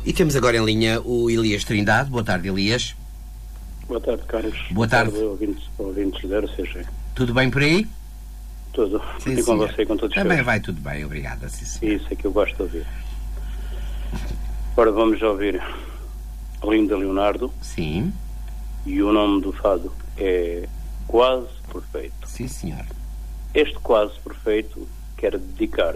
E temos agora em linha o Elias Trindade. Boa tarde, Elias. Boa tarde, Carlos. Boa tarde. Ouvintes da RCG. Tudo bem por aí? Tudo. Sim, e com senhor. você e com todos os Também seus. vai tudo bem, obrigado. Sim, senhor. Isso é que eu gosto de ouvir. Agora vamos ouvir Linda Leonardo. Sim. E o nome do fado é Quase Perfeito. Sim, senhor. Este Quase Perfeito quero dedicar,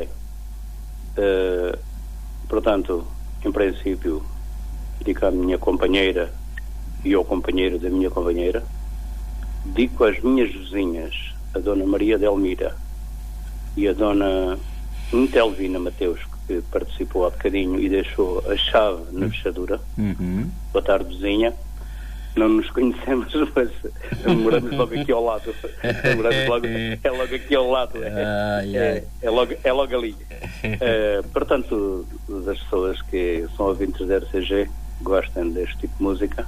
portanto, em princípio, dedico à minha companheira e ao companheiro da minha companheira. Dedico às minhas vizinhas, a Dona Maria Delmira e a Dona Intelvina Mateus, que participou há bocadinho e deixou a chave na fechadura. Boa tarde, vizinha. Não nos conhecemos, mas moramos logo aqui ao lado. É logo aqui ao lado. É logo ali. Portanto, das pessoas que são ouvintes da RCG gostem deste tipo de música.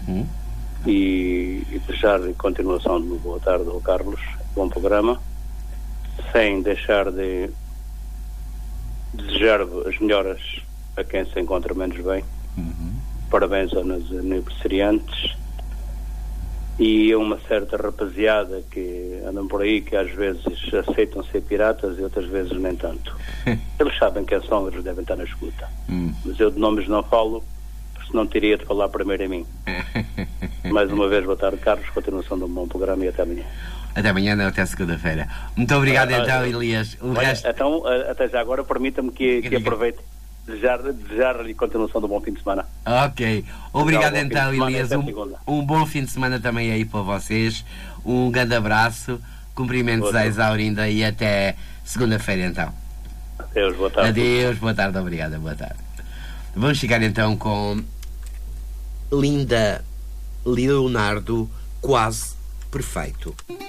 E desejar a continuação de uma boa tarde ao Carlos, bom programa, sem deixar de desejar as melhoras a quem se encontra menos bem. Parabéns aos aniversariantes e a uma certa rapaziada que andam por aí, que às vezes aceitam ser piratas e outras vezes nem tanto. Eles sabem quem são, eles devem estar na escuta. Mas eu de nomes não falo, senão teria de falar primeiro a mim. Mais uma vez, boa tarde, Carlos, continuação de um bom programa e até amanhã. Até amanhã, não, até segunda-feira. Muito obrigado, então, Elias. Então, até já agora, permita-me que aproveite desejar-lhe continuação de um bom fim de semana. Ok. Obrigado, então, Elias. Um bom fim de semana também aí para vocês. Um grande abraço. Cumprimentos à Exaurinda e até segunda-feira, então. Adeus, boa tarde. Adeus, boa tarde, obrigada, boa tarde. Vamos chegar então com Linda Leonardo, Quase Perfeito.